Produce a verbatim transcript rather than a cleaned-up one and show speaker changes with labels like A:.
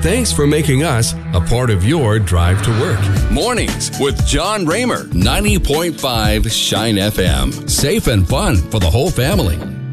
A: Thanks for making us a part of your drive to work.
B: Mornings with John Raymer, ninety point five Shine F M. Safe and fun for the whole family.